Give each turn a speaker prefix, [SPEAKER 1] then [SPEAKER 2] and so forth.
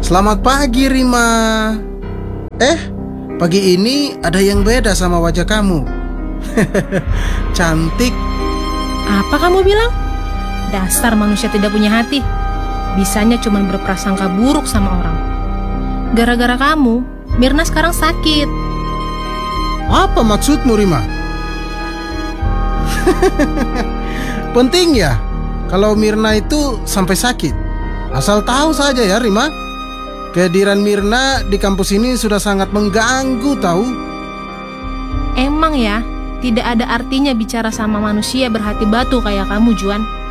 [SPEAKER 1] Selamat pagi, Rima. Pagi ini ada yang beda sama wajah kamu. Cantik.
[SPEAKER 2] Apa kamu bilang? Dasar manusia tidak punya hati. Bisanya cuma berprasangka buruk sama orang. Gara-gara kamu, Mirna sekarang sakit.
[SPEAKER 1] Apa maksudmu, Rima? Penting ya kalau Mirna itu sampai sakit. Asal tahu saja ya, Rima. Kehadiran Mirna di kampus ini sudah sangat mengganggu, tahu?
[SPEAKER 2] Emang ya, tidak ada artinya bicara sama manusia berhati batu kayak kamu, Juan.